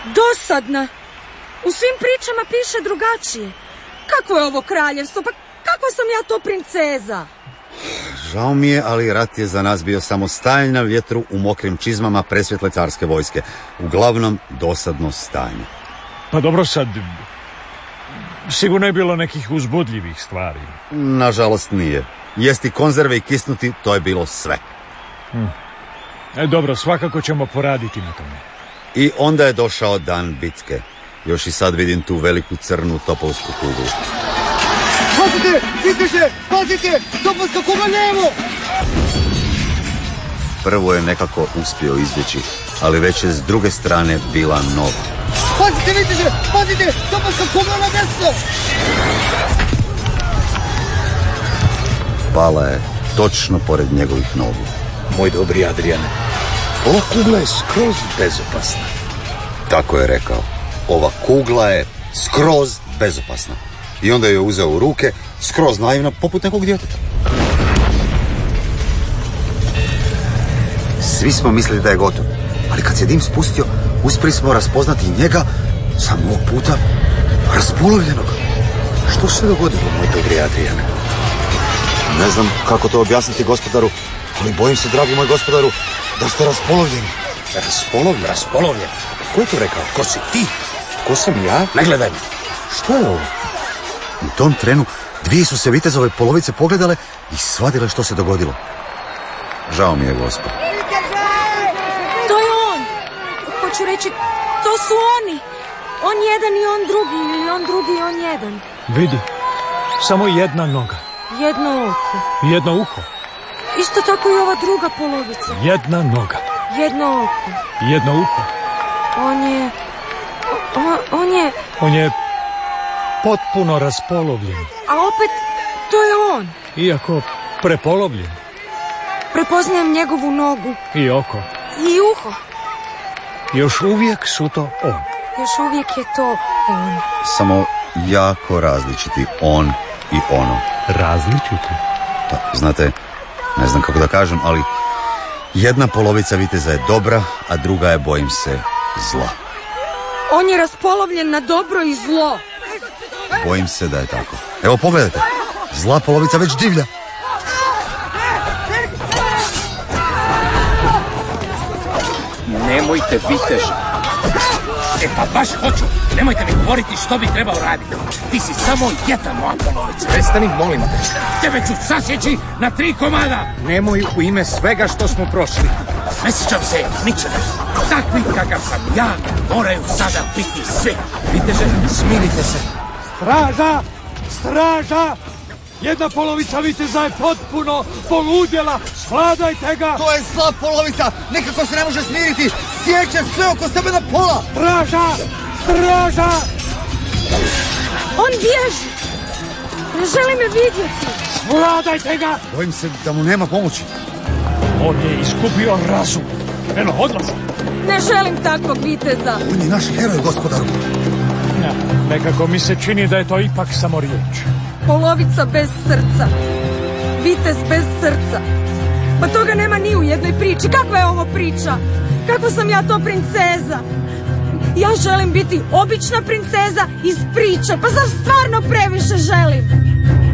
Dosadna. U svim pričama piše drugačije. Kakvo je ovo kraljevstvo? Pa kako sam ja to princeza? Žao mi je, ali rat je za nas bio samo stajanje na vjetru u mokrim čizmama presvjetle carske vojske. Uglavnom, dosadno stanje. Pa dobro sad, sigurno je bilo nekih uzbudljivih stvari. Nažalost nije. Jesti konzerve i kisnuti, to je bilo sve. Dobro, svakako ćemo poraditi na tome. I onda je došao dan bitke. Još i sad vidim tu veliku crnu topovsku kuglu. Pazite, vidite, pazite, topovska kugla lijevo! Prvo je nekako uspio izbjeći, ali već je s druge strane bila nova. Pazite, vidite, pazite, topovska kugla na desno! Pala je točno pored njegovih nogu. Moj dobri Adriane, ova kugla je skroz bezopasna. Tako je rekao. Ova kugla je skroz bezopasna. I onda je uzeo u ruke, skroz naivno, poput nekog djeteta. Svi smo mislili da je gotov, ali kad se dim spustio, uspjeli smo raspoznati njega, samo ovog puta, raspolovljenog. Što se dogodilo, moj dobri Adriane? Ne znam kako to objasniti, gospodaru, ali bojim se, dragi moj gospodaru, da ste raspolovljeni. Raspolovljen? Ko je to rekao? Ko si ti? Ko sam ja? Ne gledaj me. Što je ovo? U tom trenu dvije su se vitezove polovice pogledale i shvatile što se dogodilo. Žao mi je, gospod. To je on. Hoću reći, to su oni. On jedan i on drugi, ili on drugi i on jedan. Vidi, samo jedna noga. Jedno oko. Jedno uho. Isto tako i ova druga polovica. Jedna noga. Jedno oko. Jedno uho. On je potpuno raspolovljen. A opet, to je on. Iako prepolovljen. Prepoznajem njegovu nogu. I oko. I uho. Još uvijek su to on. Još uvijek je to on. Samo jako različiti on i ono. Različiti? Pa, znate, ne znam kako da kažem, ali jedna polovica viteza je dobra, a druga je, bojim se, zla. On je raspolovljen na dobro i zlo. Bojim se da je tako. Evo, pogledajte, zla polovica već divlja. Nemojte, viteže. Pa baš hoću. Nemojte mi govoriti što bi trebao raditi. Ti si samo jedna moja polovica. Prestani, molim te. Tebe ću sasjeći na 3 komada. Nemoj u ime svega što smo prošli. Ne sjećam se ničega. Takvi kakav sam ja moraju sada biti svi. Viteže, smirite se. Straža! Straža! Jedna polovica viteza je potpuno poludjela. Svladajte ga! To je zla polovica, nekako se ne može smiriti, sjeće sve oko sebe na pola. Straža! Straža! On bježi. Ne želi me vidjeti. Svladajte ga! Bojim se da mu nema pomoći. On je izgubio razum. Eno, odlazi. Ne želim takvog viteza. On je naš heroj, gospodaru. Nekako mi se čini da je to ipak samo riječ. Polovica bez srca. Vitez bez srca. Pa toga nema ni u jednoj priči. Kakva je ovo priča? Kako sam ja to princeza? Ja želim biti obična princeza iz priče. Pa zar stvarno previše želim?